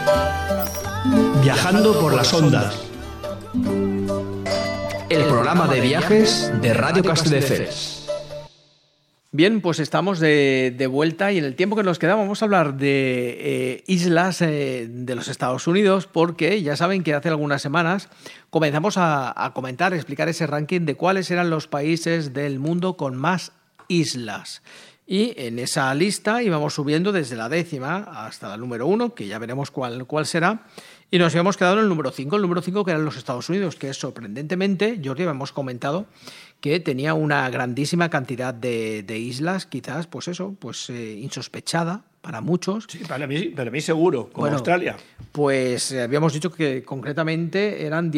Viajando por las ondas. El programa de viajes de Radio Castelldefels. Bien, pues estamos de vuelta y en el tiempo que nos queda vamos a hablar de islas de los Estados Unidos, porque ya saben que hace algunas semanas comenzamos a comentar, a explicar ese ranking de cuáles eran los países del mundo con más islas. Y en esa lista íbamos subiendo desde la 10ª hasta la número 1, que ya veremos cuál será, y nos habíamos quedado en el número 5, que eran los Estados Unidos, que sorprendentemente, Jordi, habíamos comentado que tenía una grandísima cantidad de islas, quizás, insospechada para muchos. Sí, para mí seguro, como Australia. Pues habíamos dicho que concretamente eran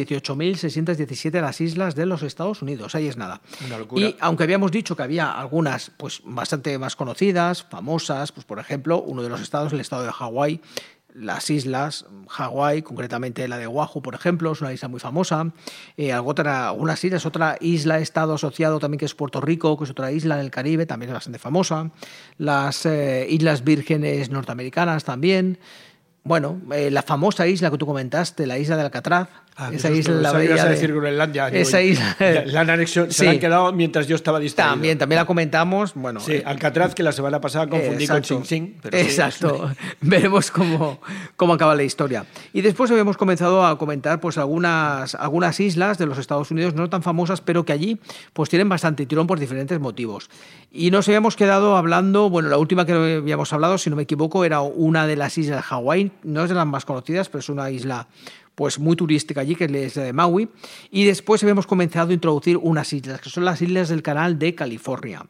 18.617 las islas de los Estados Unidos, ahí es nada. Una locura. Y aunque habíamos dicho que había algunas pues bastante más conocidas, famosas, pues por ejemplo, uno de los estados, el estado de Hawái, las islas, Hawái, concretamente la de Oahu, por ejemplo, es una isla muy famosa. Algunas islas, otra isla-estado asociado también que es Puerto Rico, que es otra isla en el Caribe, también es bastante famosa. Las Islas Vírgenes norteamericanas también. Bueno, la famosa isla que tú comentaste, la isla de Alcatraz. Esa isla la veía a decir Groenlandia. Esa isla. La han anexionado, se la han quedado mientras yo estaba distraído. También la comentamos. Bueno, sí, Alcatraz, que la semana pasada confundí con Sing Sing. Exacto. Sí. Veremos cómo acaba la historia. Y después habíamos comenzado a comentar pues algunas islas de los Estados Unidos no tan famosas, pero que allí pues tienen bastante tirón por diferentes motivos. Y nos habíamos quedado hablando, bueno, la última que habíamos hablado, si no me equivoco, era una de las islas de Hawái. No es de las más conocidas, pero es una isla pues muy turística allí, que es la de Maui, y después habíamos comenzado a introducir unas islas, que son las islas del Canal de California.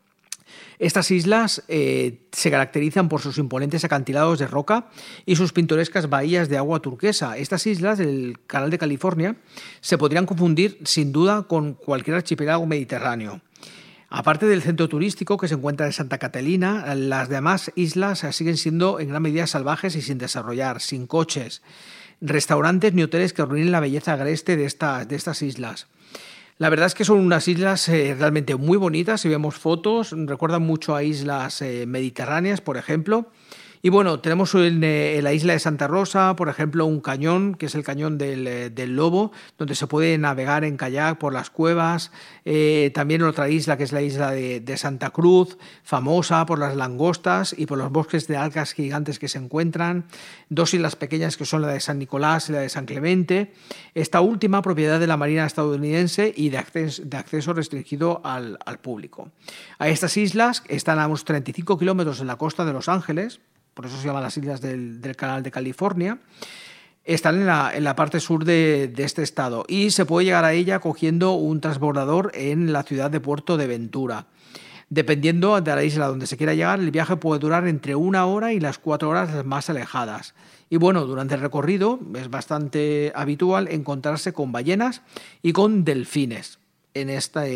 Estas islas se caracterizan por sus imponentes acantilados de roca y sus pintorescas bahías de agua turquesa. Estas islas del Canal de California se podrían confundir sin duda con cualquier archipiélago mediterráneo. Aparte del centro turístico que se encuentra en Santa Catalina, las demás islas siguen siendo en gran medida salvajes y sin desarrollar, sin coches, restaurantes ni hoteles que arruinen la belleza agreste de estas islas. La verdad es que son unas islas realmente muy bonitas. Si vemos fotos, recuerdan mucho a islas mediterráneas, por ejemplo. Y bueno, tenemos en la isla de Santa Rosa, por ejemplo, un cañón, que es el cañón del Lobo, donde se puede navegar en kayak por las cuevas. También otra isla, que es la isla de Santa Cruz, famosa por las langostas y por los bosques de algas gigantes que se encuentran. Dos islas pequeñas, que son la de San Nicolás y la de San Clemente. Esta última, propiedad de la Marina estadounidense y de acceso restringido al público. A estas islas están a unos 35 kilómetros en la costa de Los Ángeles, por eso se llaman las islas del Canal de California. Están en la parte sur de este estado y se puede llegar a ella cogiendo un transbordador en la ciudad de Puerto de Ventura. Dependiendo de la isla donde se quiera llegar, el viaje puede durar entre 1 hora y las 4 horas más alejadas. Y bueno, durante el recorrido es bastante habitual encontrarse con ballenas y con delfines en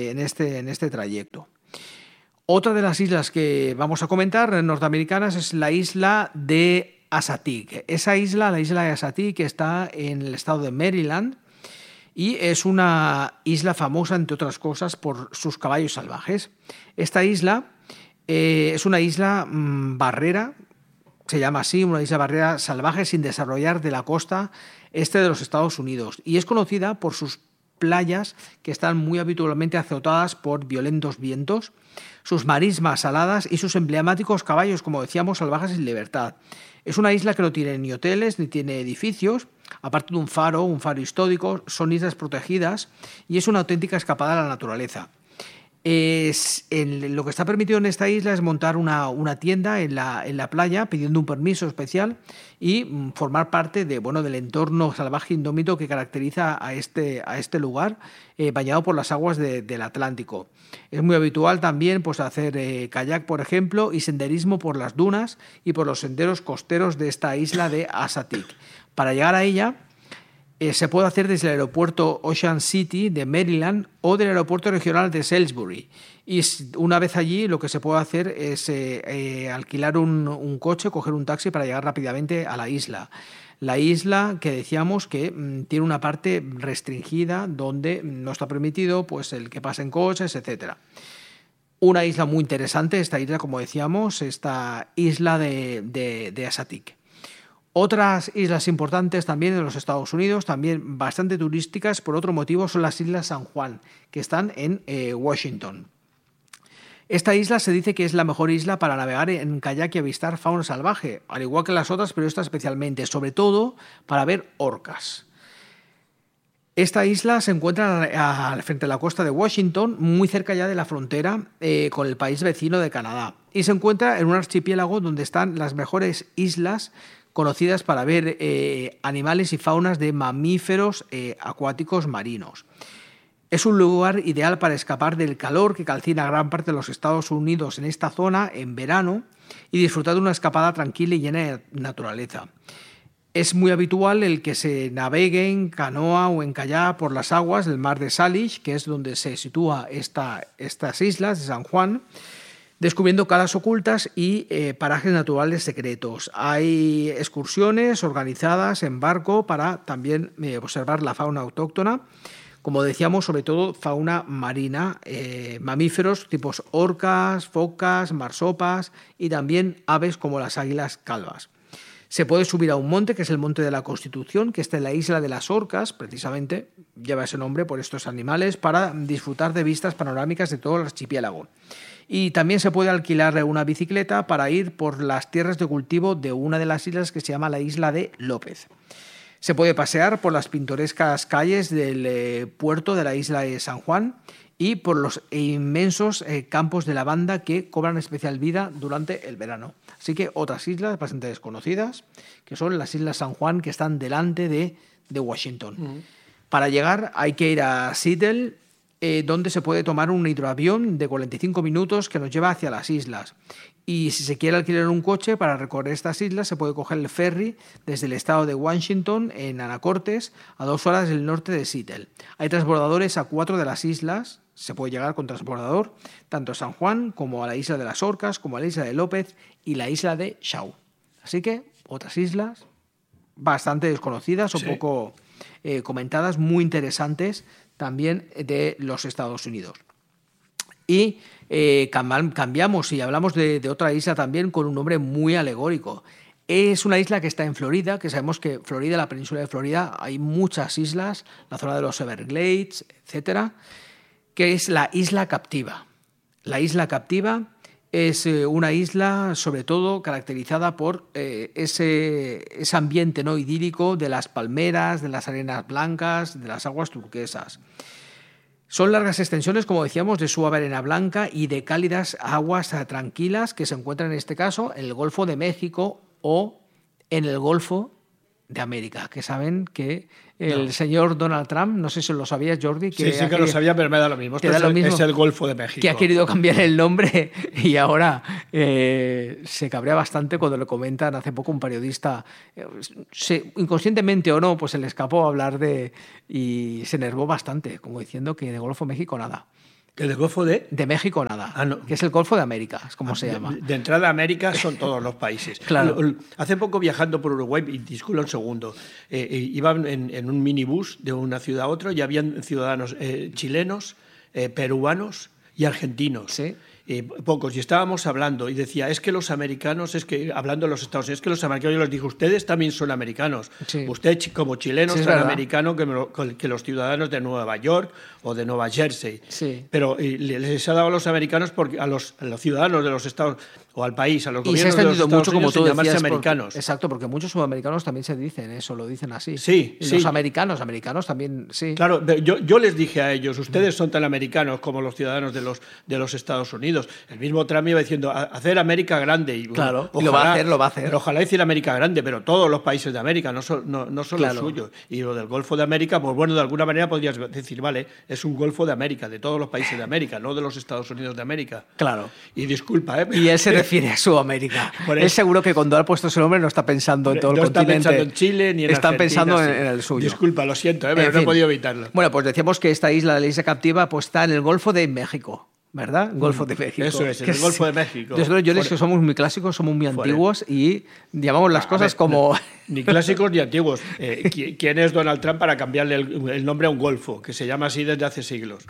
este trayecto. Otra de las islas que vamos a comentar, norteamericanas, es la isla de Assateague. Esa isla, la isla de Assateague, está en el estado de Maryland y es una isla famosa, entre otras cosas, por sus caballos salvajes. Esta isla es una isla barrera, se llama así, una isla barrera salvaje sin desarrollar de la costa este de los Estados Unidos, y es conocida por sus playas que están muy habitualmente azotadas por violentos vientos, sus marismas saladas y sus emblemáticos caballos, como decíamos, salvajes en libertad. Es una isla que no tiene ni hoteles ni tiene edificios, aparte de un faro histórico, son islas protegidas y es una auténtica escapada a la naturaleza. Lo que está permitido en esta isla es montar una tienda en la playa pidiendo un permiso especial y formar parte del entorno salvaje indómito que caracteriza a este lugar bañado por las aguas del Atlántico. Es muy habitual también hacer kayak, por ejemplo, y senderismo por las dunas y por los senderos costeros de esta isla de Assateague. Para llegar a ella se puede hacer desde el aeropuerto Ocean City de Maryland o del aeropuerto regional de Salisbury. Y una vez allí lo que se puede hacer es alquilar un coche, coger un taxi para llegar rápidamente a la isla. La isla que decíamos que tiene una parte restringida donde no está permitido el que pasen coches, etc. Una isla muy interesante, esta isla, como decíamos, esta isla de Assateague. Otras islas importantes también en los Estados Unidos, también bastante turísticas, por otro motivo, son las Islas San Juan, que están en Washington. Esta isla se dice que es la mejor isla para navegar en kayak y avistar fauna salvaje, al igual que las otras, pero esta especialmente, sobre todo para ver orcas. Esta isla se encuentra frente a la costa de Washington, muy cerca ya de la frontera con el país vecino de Canadá, y se encuentra en un archipiélago donde están las mejores islas conocidas para ver animales y faunas de mamíferos acuáticos marinos. Es un lugar ideal para escapar del calor que calcina gran parte de los Estados Unidos en esta zona en verano y disfrutar de una escapada tranquila y llena de naturaleza. Es muy habitual el que se navegue en canoa o en kayak por las aguas del mar de Salish, que es donde se sitúa estas islas de San Juan, descubriendo calas ocultas y parajes naturales secretos. Hay excursiones organizadas en barco para también observar la fauna autóctona, como decíamos, sobre todo fauna marina, mamíferos tipos orcas, focas, marsopas y también aves como las águilas calvas. Se puede subir a un monte, que es el Monte de la Constitución, que está en la isla de las Orcas, precisamente, lleva ese nombre por estos animales, para disfrutar de vistas panorámicas de todo el archipiélago. Y también se puede alquilar una bicicleta para ir por las tierras de cultivo de una de las islas que se llama la isla de López. Se puede pasear por las pintorescas calles del puerto de la isla de San Juan y por los inmensos campos de lavanda que cobran especial vida durante el verano. Así que otras islas bastante desconocidas, que son las Islas San Juan, que están delante de Washington. Para llegar hay que ir a Seattle, donde se puede tomar un hidroavión de 45 minutos que nos lleva hacia las islas. Y si se quiere alquilar un coche para recorrer estas islas, se puede coger el ferry desde el estado de Washington en Anacortes a 2 horas del norte de Seattle. Hay transbordadores a 4 de las islas, se puede llegar con transbordador, tanto a San Juan como a la isla de las Orcas, como a la isla de López y la isla de Shaw. Así que otras islas bastante desconocidas o poco comentadas, muy interesantes también de los Estados Unidos. Y cambiamos y hablamos de otra isla también con un nombre muy alegórico. Es una isla que está en Florida, que sabemos que Florida, la península de Florida, hay muchas islas, la zona de los Everglades, etcétera, que es la Isla Captiva. La Isla Captiva es una isla sobre todo caracterizada por ese ambiente no idílico de las palmeras, de las arenas blancas, de las aguas turquesas. Son largas extensiones, como decíamos, de suave arena blanca y de cálidas aguas tranquilas que se encuentran en este caso en el Golfo de México o en el Golfo de América, que saben que el señor Donald Trump, no sé si lo sabías, Jordi. Que sí que lo sabía, pero me da lo mismo. Es el Golfo de México. Que ha querido cambiar el nombre y ahora se cabrea bastante cuando le comentan hace poco un periodista, inconscientemente o no, pues se le escapó a hablar y se enervó bastante, como diciendo que de Golfo de México nada. ¿El del Golfo de? De México nada, no. Que es el Golfo de América, es como se llama. De entrada a América son todos los países. Claro. Hace poco viajando por Uruguay, y disculpa un segundo, iba en un minibús de una ciudad a otra y habían ciudadanos chilenos, peruanos y argentinos. Sí. Pocos, y estábamos hablando y decía, es que los americanos, hablando de los Estados Unidos, es que los americanos, yo les dije, ustedes también son americanos. Sí. Usted como chileno es tan verdad. americano que los ciudadanos de Nueva York o de Nueva Jersey. Sí. Pero les ha dado a los americanos, porque a los ciudadanos de los Estados o al país, a los Y se ha gobiernos de los extendido Estados mucho, como Unidos, tú llamarse decías. americanos. Exacto, porque muchos sudamericanos también se dicen eso, lo dicen así. Sí, y sí. los americanos también, sí. Claro, yo les dije a ellos, ustedes son tan americanos como los ciudadanos de los Estados Unidos. El mismo Trump iba diciendo, hacer América grande. Y, claro, ojalá, lo va a hacer. Pero ojalá decir América grande, pero todos los países de América, no solo claro. los suyos. Y lo del Golfo de América, pues bueno, de alguna manera podrías decir, vale, es un Golfo de América, de todos los países de América, no de los Estados Unidos de América. Claro. Y disculpa, Y él se refiere a Sudamérica. Él seguro que cuando ha puesto ese nombre no está pensando en todo el continente. No está pensando en Chile ni en Está Argentina, pensando sí. en el suyo. Disculpa, lo siento, pero no he podido evitarlo. Bueno, pues decíamos que esta isla, la Isla Captiva, pues está en el Golfo de México, ¿verdad? Golfo de México. Eso es, el Golfo de México. Yo les que somos muy clásicos, somos muy antiguos y llamamos las cosas como... Ni clásicos ni antiguos. ¿Quién es Donald Trump para cambiarle el nombre a un golfo, que se llama así desde hace siglos? Claro.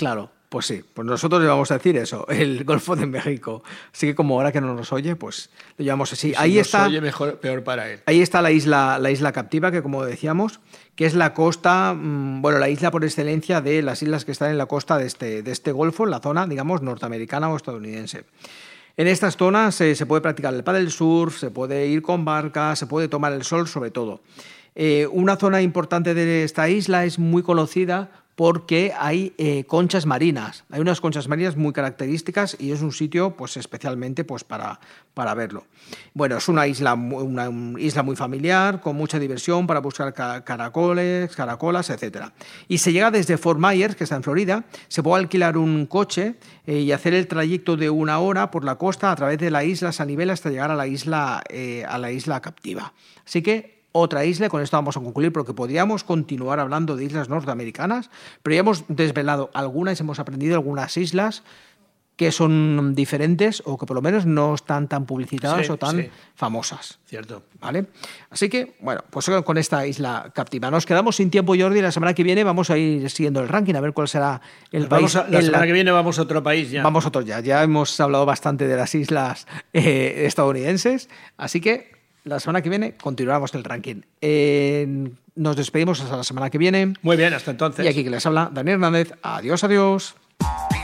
Pues sí, pues nosotros le vamos a decir eso, el Golfo de México. Así que como ahora que no nos oye, pues lo llamamos así. Si ahí nos está, oye, peor para él. ahí está la isla Captiva, que como decíamos, que es la costa, bueno, la isla por excelencia de las islas que están en la costa de este golfo, en la zona, digamos, norteamericana o estadounidense. En estas zonas se puede practicar el paddle surf, se puede ir con barcas, se puede tomar el sol, sobre todo. Una zona importante de esta isla es muy conocida porque hay conchas marinas. Hay unas conchas marinas muy características y es un sitio pues, especialmente pues, para verlo. Bueno, es una isla muy familiar, con mucha diversión para buscar caracolas, etc. Y se llega desde Fort Myers, que está en Florida. Se puede alquilar un coche y hacer el trayecto de 1 hora por la costa a través de la isla San Nivel hasta llegar a la isla Captiva. Así que otra isla, con esto vamos a concluir porque podríamos continuar hablando de islas norteamericanas, pero ya hemos desvelado algunas, hemos aprendido algunas islas que son diferentes o que por lo menos no están tan publicitadas o tan famosas. Cierto. ¿Vale? Así que, bueno, pues con esta isla Captiva. Nos quedamos sin tiempo, Jordi. La semana que viene vamos a ir siguiendo el ranking, a ver cuál será el país. La semana que viene vamos a otro país ya. Vamos a otro ya. Ya hemos hablado bastante de las islas estadounidenses, así que la semana que viene continuamos el ranking. Nos despedimos hasta la semana que viene. Muy bien, hasta entonces. Y aquí que les habla Daniel Hernández. Adiós, adiós.